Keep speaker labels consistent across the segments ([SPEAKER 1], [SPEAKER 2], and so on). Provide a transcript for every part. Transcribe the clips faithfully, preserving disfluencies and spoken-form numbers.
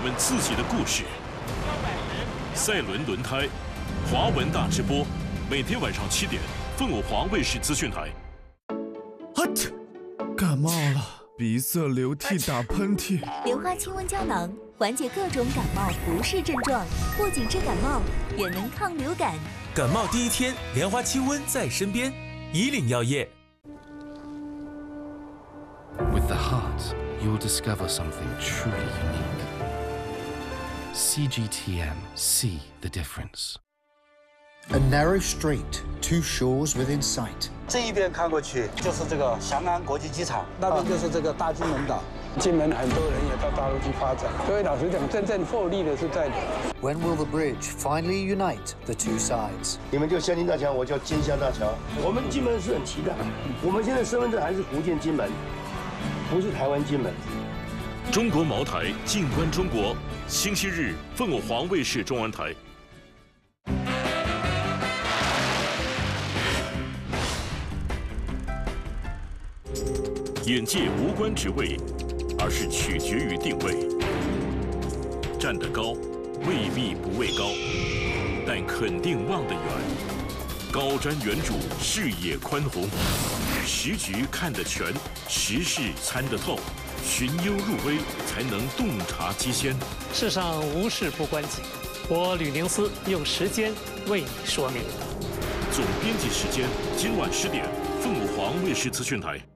[SPEAKER 1] 们自己的故事。赛伦轮胎，华文大直播，每天晚上七点，凤舞华卫视资讯台。
[SPEAKER 2] 啊嚏！感冒了，鼻塞、流涕、打喷嚏。
[SPEAKER 3] 莲花清瘟胶囊缓解各种感冒不适症状，不仅治感冒，也能抗流感。
[SPEAKER 4] 感冒第一天，莲花清瘟在身边。以岭药业。
[SPEAKER 5] With the heart, you'll discover something truly unique. C G T M, see the difference.
[SPEAKER 6] A narrow street, two shores within sight.
[SPEAKER 7] 这一边看过去就是这个翔安国际机场，那边就是这个大金门岛。金门很多人也到大陆去发展，所以老实讲，真正获利的是在。
[SPEAKER 6] When will the bridge finally unite the two sides?
[SPEAKER 8] 你们就香津大桥，我叫金乡大桥。我们金门是很期待，我们现在身份证还是福建金门，不是台湾金门。
[SPEAKER 1] 中国茅台，静观中国。星期日，凤舞华卫视中文台。眼界无关职位，而是取决于定位。站得高，未必不畏高，但肯定望得远。高瞻远瞩，视野宽宏，时局看得全，时事参得透，寻幽入微，才能洞察机先。
[SPEAKER 9] 世上无事不关己，我吕宁思用时间为你说明。
[SPEAKER 1] 总编辑时间，今晚十点，凤舞华卫视资讯台。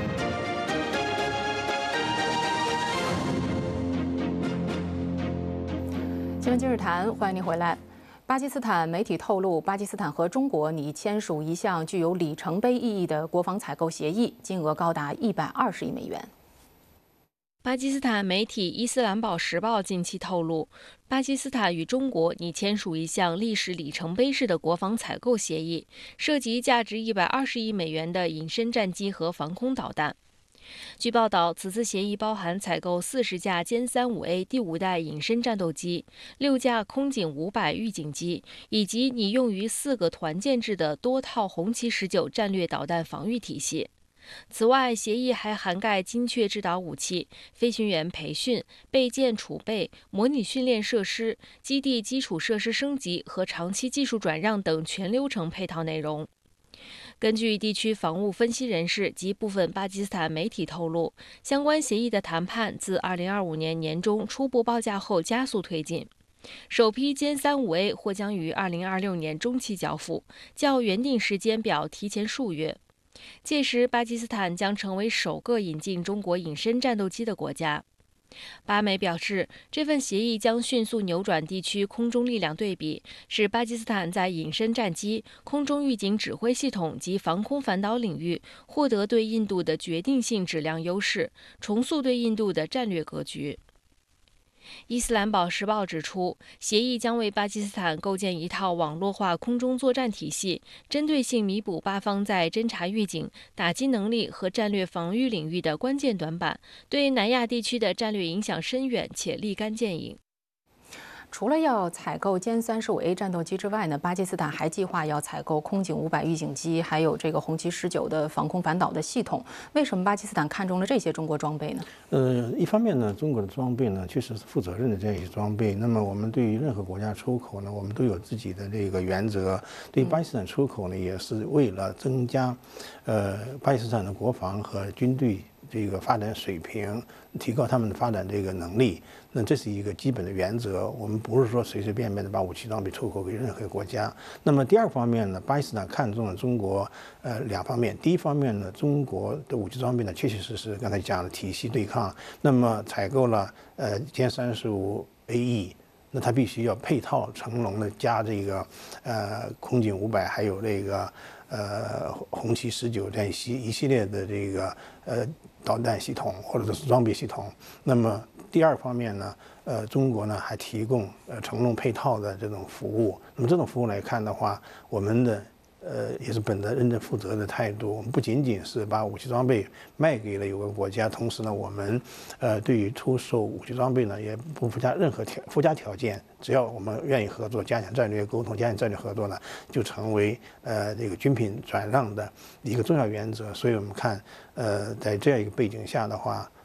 [SPEAKER 10] 新闻今日谈，欢迎您回来。巴基斯坦媒体透露，巴基斯坦和中国拟签署一项具有里程碑意义的国防采购协议，金额高达一百二十亿美元。
[SPEAKER 11] 巴基斯坦媒体《伊斯兰堡时报》近期透露，巴基斯坦与中国拟签署一项历史里程碑式的国防采购协议，涉及价值一百二十亿美元的隐身战机和防空导弹。据报道，此次协议包含采购四十架歼三五 A 第五代隐身战斗机、六架空警五百预警机，以及拟用于四个团建制的多套红旗十九战略导弹防御体系。此外，协议还涵盖精确制导武器、飞行员培训、备件储备、模拟训练设施、基地基础设施升级和长期技术转让等全流程配套内容。根据地区防务分析人士及部分巴基斯坦媒体透露，相关协议的谈判自二零二五年年中初步报价后加速推进。首批歼三五 A 或将于二零二六年中期交付，较原定时间表提前数月。届时，巴基斯坦将成为首个引进中国隐身战斗机的国家。巴媒表示，这份协议将迅速扭转地区空中力量对比，使巴基斯坦在隐身战机、空中预警指挥系统及防空反导领域获得对印度的决定性质量优势，重塑对印度的战略格局。伊斯兰堡时报指出，协议将为巴基斯坦构建一套网络化空中作战体系，针对性弥补巴方在侦察预警、打击能力和战略防御领域的关键短板，对南亚地区的战略影响深远且立竿见影。
[SPEAKER 10] 除了要采购歼三十五 A 战斗机之外呢，巴基斯坦还计划要采购空警五百预警机，还有这个红旗十九的防空反导的系统。为什么巴基斯坦看中了这些中国装备呢？
[SPEAKER 12] 呃，一方面呢，中国的装备呢确实是负责任的这样一些装备。那么我们对于任何国家出口呢，我们都有自己的这个原则。对于巴基斯坦出口呢，也是为了增加，呃，巴基斯坦的国防和军队这个发展水平，提高他们的发展这个能力。那这是一个基本的原则，我们不是说随随便便的把武器装备出口给任何国家。那么第二方面呢，巴基斯坦看中了中国，呃，两方面。第一方面呢，中国的武器装备呢，确确实实刚才讲的体系对抗，那么采购了呃歼三十五 A E。那它必须要配套成龙的加这个，呃，空警五百，还有这个，呃，红旗十九这样一系一系列的这个呃导弹系统或者是装备系统。那么第二方面呢，呃，中国呢还提供呃成龙配套的这种服务。那么这种服务来看的话，我们的。呃，也是本着认真负责的态度，我们不仅仅是把武器装备卖给了有个国家，同时呢，我们呃对于出售武器装备呢，也不附加任何条附加条件，只要我们愿意合作，加强战略沟通，加强战略合作呢，就成为呃这个军品转让的一个重要原则。所以我们看，呃，在这样一个背景下的话，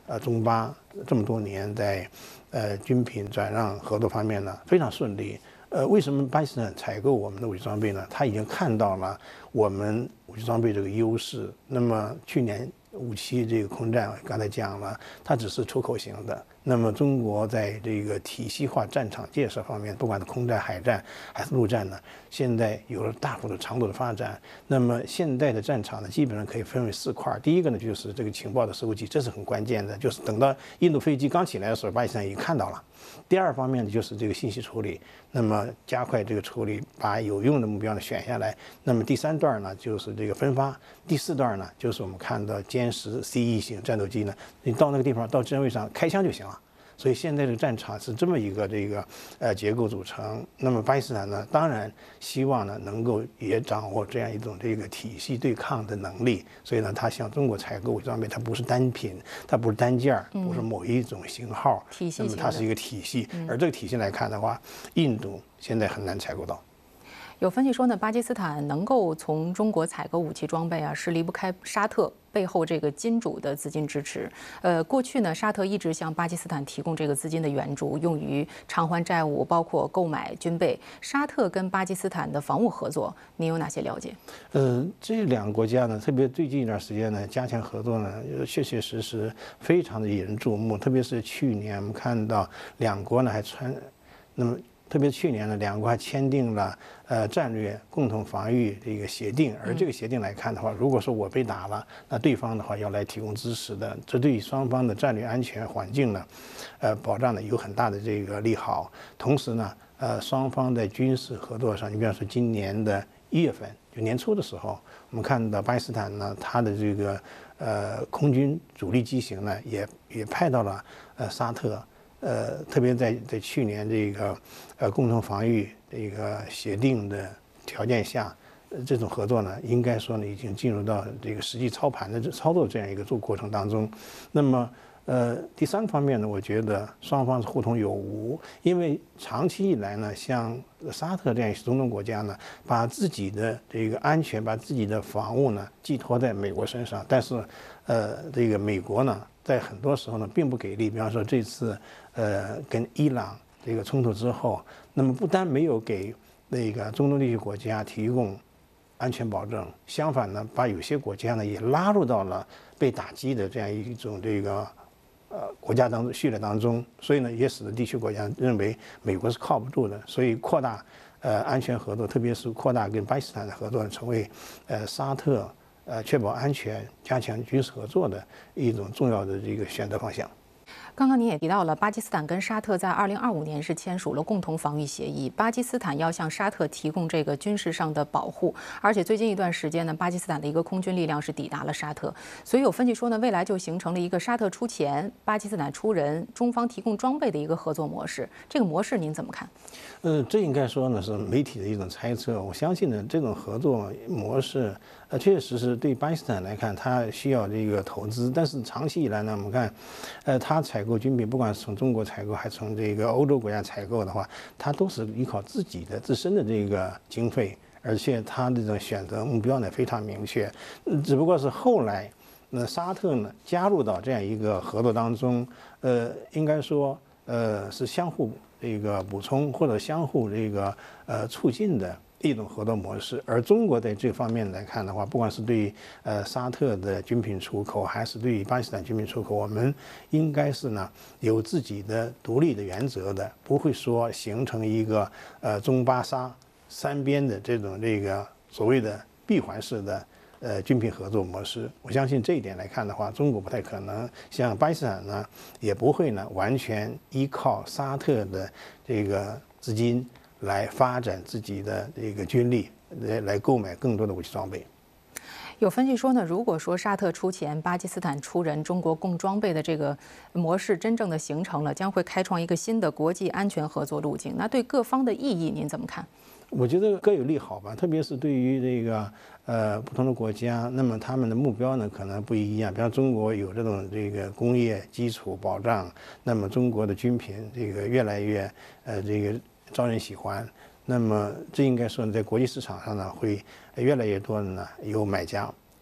[SPEAKER 12] 呃中巴这么多年在呃军品转让合作方面呢非常顺利。呃，为什么巴基斯坦采购我们的武器装备呢？他已经看到了我们武器装备这个优势。那么去年五七这个空战，刚才讲了，它只是出口型的。那么中国在这个体系化战场建设方面，不管是空战、海战还是陆战呢，现在有了大幅的长度的发展。那么现在的战场呢，基本上可以分为四块。第一个呢，就是这个情报的收集，这是很关键的，就是等到印度飞机刚起来的时候，巴基斯坦已经看到了。第二方面呢，就是这个信息处理，那么加快这个处理，把有用的目标呢选下来。那么第三段呢，就是这个分发。第四段呢，就是我们看到歼十 C E 型战斗机呢，你到那个地方到阵位上开枪就行了。所以现在这个战场是这么一个这个呃结构组成。那么巴基斯坦呢，当然希望呢能够也掌握这样一种这个体系对抗的能力。所以呢，它向中国采购武器装备，它不是单品，它不是单件儿，不是某一种型号，
[SPEAKER 10] 体系，
[SPEAKER 12] 那么它是一个体系。而这个体系来看的话，印度现在很难采购到。
[SPEAKER 10] 有分析说呢，巴基斯坦能够从中国采购武器装备啊，是离不开沙特背后这个金主的资金支持。呃，过去呢，沙特一直向巴基斯坦提供这个资金的援助，用于偿还债务，包括购买军备。沙特跟巴基斯坦的防务合作，您有哪些了解？
[SPEAKER 12] 呃，这两个国家呢，特别最近一段时间呢，加强合作呢，确确实实非常的引人注目。特别是去年我们看到两国呢还传，那么。特别去年呢，两国还签订了呃战略共同防御这个协定，而这个协定来看的话，如果说我被打了，那对方的话要来提供支持的，这对于双方的战略安全环境呢，呃保障呢有很大的这个利好。同时呢，呃双方在军事合作上，你比方说今年的一月份，就年初的时候，我们看到巴基斯坦呢，它的这个呃空军主力机型呢，也也派到了呃沙特。呃，特别在在去年这个呃共同防御这个协定的条件下，呃，这种合作呢，应该说呢已经进入到这个实际操盘的操作这样一个做过程当中。那么，呃，第三方面呢，我觉得双方是互通有无，因为长期以来呢，像沙特这样一些中东国家呢，把自己的这个安全、把自己的防务呢寄托在美国身上，但是，呃，这个美国呢。在很多时候呢，并不给力。比方说这次，呃，跟伊朗这个冲突之后，那么不单没有给那个中东地区国家提供安全保证，相反呢，把有些国家呢也拉入到了被打击的这样一种这个呃国家当中序列当中。所以呢，也使得地区国家认为美国是靠不住的，所以扩大呃安全合作，特别是扩大跟巴基斯坦的合作，成为呃沙特。呃，确保安全、加强军事合作的一种重要的这个选择方向。
[SPEAKER 10] 刚刚您也提到了，巴基斯坦跟沙特在二零二五年是签署了共同防御协议，巴基斯坦要向沙特提供这个军事上的保护，而且最近一段时间呢，巴基斯坦的一个空军力量是抵达了沙特，所以有分析说呢，未来就形成了一个沙特出钱，巴基斯坦出人，中方提供装备的一个合作模式。这个模式您怎么看？
[SPEAKER 12] 呃，这应该说呢是媒体的一种猜测。我相信呢，这种合作模式，呃，确确实实对巴基斯坦来看，它需要这个投资，但是长期以来呢，我们看，呃，它采购军品，不管是从中国采购，还是从这个欧洲国家采购的话，它都是依靠自己的自身的这个经费，而且它这种选择目标呢非常明确。只不过是后来，那沙特呢加入到这样一个合作当中，呃，应该说，呃，是相互这个补充或者相互这个呃促进的一种合作模式。而中国在这方面来看的话，不管是对于呃沙特的军品出口，还是对于巴基斯坦军品出口，我们应该是呢有自己的独立的原则的，不会说形成一个呃中巴沙三边的这种这个所谓的闭环式的呃军品合作模式。我相信这一点来看的话，中国不太可能，像巴基斯坦呢也不会呢完全依靠沙特的这个资金来发展自己的这个军力，来来购买更多的武器装备。
[SPEAKER 10] 有分析说呢，如果说沙特出钱，巴基斯坦出人，中国供装备的这个模式真正的形成了，将会开创一个新的国际安全合作路径。那对各方的意义您怎么看？
[SPEAKER 12] 我觉得各有利好吧，特别是对于这个呃不同的国家，那么他们的目标呢可能不一样。比方中国有这种这个工业基础保障，那么中国的军品这个越来越呃这个招人喜欢。那么这应该说呢，在国际市场上呢，会越来越多的呢有买家。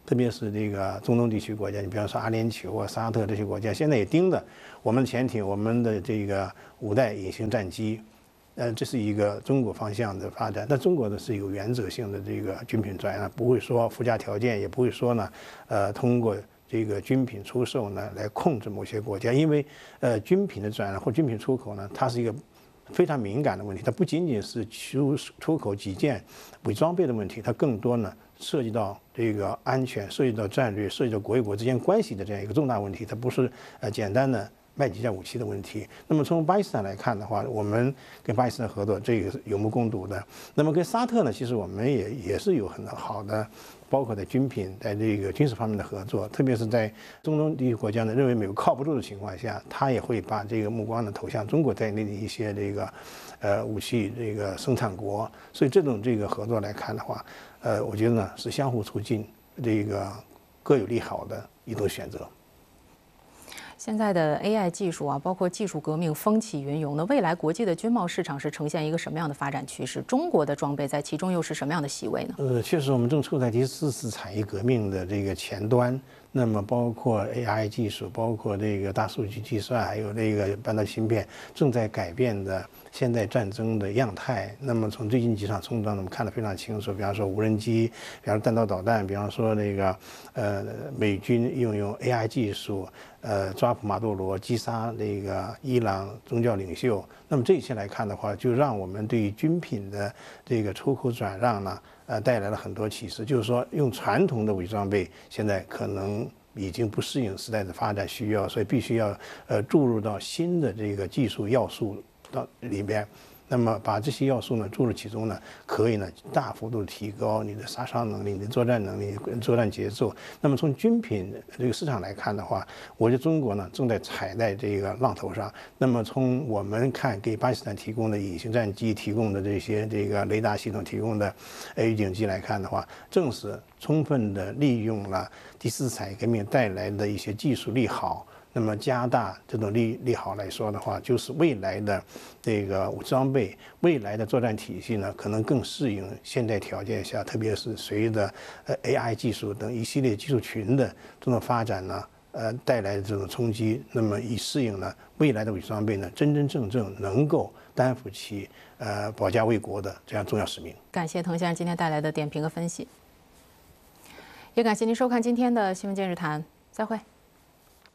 [SPEAKER 12] 特别是这个中东地区国家，你比方说阿联酋啊、沙特这些国家，现在也盯着我们的潜艇、我们的这个五代隐形战机。呃，这是一个中国方向的发展，但中国的是有原则性的这个军品转让，不会说附加条件，也不会说呢，呃，通过这个军品出售呢来控制某些国家，因为呃，军品的转让或军品出口呢，它是一个非常敏感的问题，它不仅仅是出出口几件伪装备的问题，它更多呢涉及到这个安全、涉及到战略、涉及到国与国之间关系的这样一个重大问题，它不是呃简单的卖几件武器的问题。那么从巴基斯坦来看的话，我们跟巴基斯坦合作，这个是有目共睹的。那么跟沙特呢，其实我们也也是有很好的，包括在军品、在这个军事方面的合作，特别是在中东地区国家呢认为美国靠不住的情况下，他也会把这个目光呢投向中国在内的一些这个呃武器这个生产国。所以这种这个合作来看的话，呃，我觉得呢是相互促进，这个各有利好的一种选择。
[SPEAKER 10] 现在的 A I 技术啊，包括技术革命风起云涌，那未来国际的军贸市场是呈现一个什么样的发展趋势？中国的装备在其中又是什么样的席位呢？
[SPEAKER 12] 呃，确实我们正处在第四次产业革命的这个前端。那么包括 A I 技术，包括这个大数据计算，还有这个半导体芯片，正在改变的现代战争的样态。那么从最近几场冲突，我们看得非常清楚，比方说无人机，比方说弹道导弹，比方说那个呃美军运用 A I 技术，呃抓捕马杜罗，击杀那个伊朗宗教领袖。那么这一切来看的话，就让我们对于军品的这个出口转让呢，呃带来了很多启示。就是说，用传统的伪装备，现在可能已经不适应时代的发展需要，所以必须要呃注入到新的这个技术要素到里边。那么把这些要素呢注入其中呢，可以呢大幅度提高你的杀伤能力、你的作战能力、作战节奏。那么从军品这个市场来看的话，我觉得中国呢正在踩在这个浪头上。那么从我们看给巴基斯坦提供的隐形战机、提供的这些这个雷达系统、提供的预警机来看的话，正是充分的利用了第四次产业革命带来的一些技术利好。那么加大这种利利好来说的话，就是未来的这个装备、未来的作战体系呢，可能更适应现代条件下，特别是随着呃 A I 技术等一系列技术群的这种发展呢，呃带来的这种冲击，那么以适应呢未来的伪装备呢，真真正正能够担负起呃保家卫国的这样重要使命。
[SPEAKER 10] 感谢滕先生今天带来的点评和分析，也感谢您收看今天的新闻今日谈，再会。